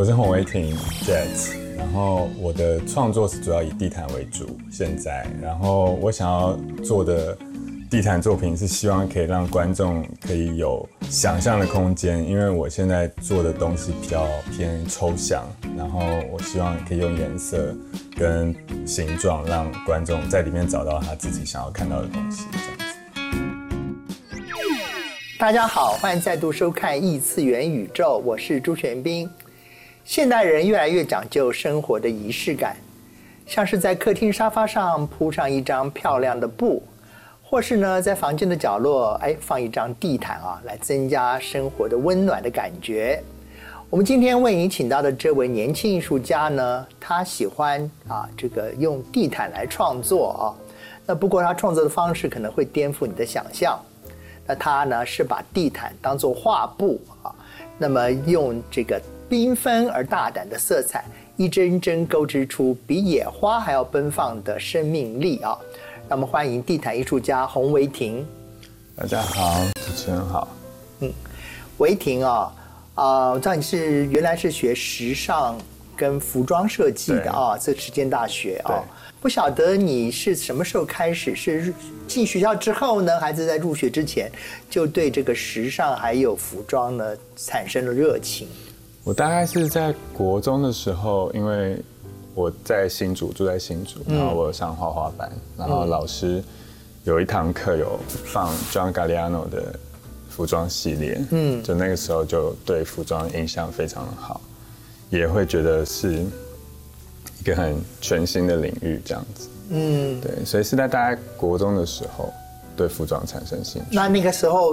我是洪维廷 Jet， 然后我的创作是主要以地毯为主，现在，然后我想要做的地毯作品是希望可以让观众可以有想象的空间，因为我现在做的东西比较偏抽象，然后我希望可以用颜色跟形状让观众在里面找到他自己想要看到的东西，这样子。 大家好，欢迎再度收看异次元宇宙，我是朱玄彬。现代人越来越讲究生活的仪式感，像是在客厅沙发上铺上一张漂亮的布，或是呢在房间的角落放一张地毯来增加生活的温暖的感觉。我们今天为您请到的这位年轻艺术家呢，他喜欢这个用地毯来创作那不过他创作的方式可能会颠覆你的想象。那他呢是把地毯当作画布那么用这个缤纷而大胆的色彩，一帧帧勾织出比野花还要奔放的生命力让我们欢迎地毯艺术家洪维廷。 大家好，主持人好。 维廷我知道你原来是学时尚跟服装设计的这实践大学不晓得你是什么时候开始，是进学校之后呢，还是在入学之前就对这个时尚还有服装呢产生了热情？ 我大概是在国中的时候，因为我在新竹，住在新竹，然后我有上画画班，然后老师有一堂课有放 John Galliano 的服装系列，就那个时候就对服装印象非常的好，也会觉得是一个很全新的领域这样子。对，所以是在大概国中的时候对服装产生兴趣。 那个时候